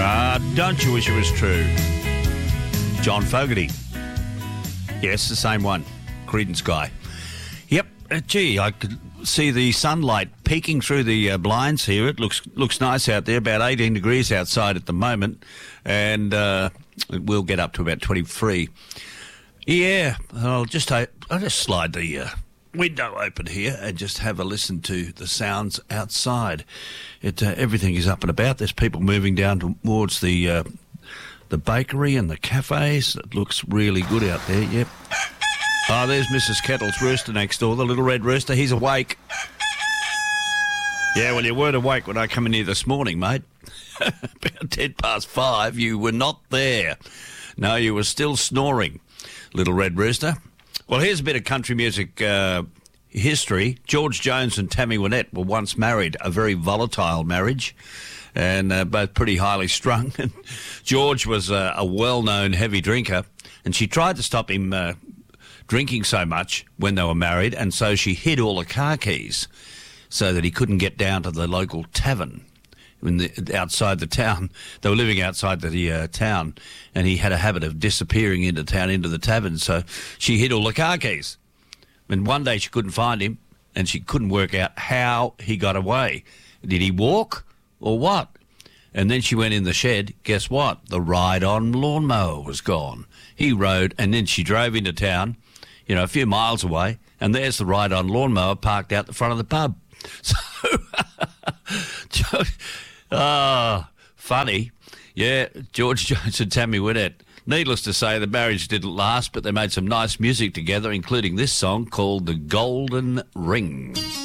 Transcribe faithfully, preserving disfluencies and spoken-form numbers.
Ah, don't you wish it was true? John Fogerty. Yes, the same one. Credence guy. Yep. Uh, gee, I could see the sunlight peeking through the uh, blinds here. It looks looks nice out there. About eighteen degrees outside at the moment, and uh, it will get up to about twenty-three. Yeah, I'll just I'll just slide the uh, window open here and just have a listen to the sounds outside. It uh, everything is up and about. There's people moving down towards the uh, the bakery and the cafes. It looks really good out there. Yep. Oh, there's Missus Kettle's rooster next door, the little red rooster. He's awake. Yeah, well, you weren't awake when I come in here this morning, mate. About ten past five, you were not there. No, you were still snoring, little red rooster. Well, here's a bit of country music uh, history. George Jones and Tammy Wynette were once married, a very volatile marriage, and uh, both pretty highly strung. George was uh, a well-known heavy drinker, and she tried to stop him uh, drinking so much when they were married, and so she hid all the car keys so that he couldn't get down to the local tavern in the, outside the town. They were living outside the uh, town, and he had a habit of disappearing into town, into the tavern, so she hid all the car keys. And one day she couldn't find him, and she couldn't work out how he got away. Did he walk or what? And then she went in the shed. Guess what? The ride-on lawnmower was gone. He rode, and then she drove into town, you know, a few miles away, and there's the ride-on lawnmower parked out the front of the pub. So, ah, oh, funny. Yeah, George Jones and Tammy Wynette. Needless to say, the marriage didn't last, but they made some nice music together, including this song called The Golden Ring.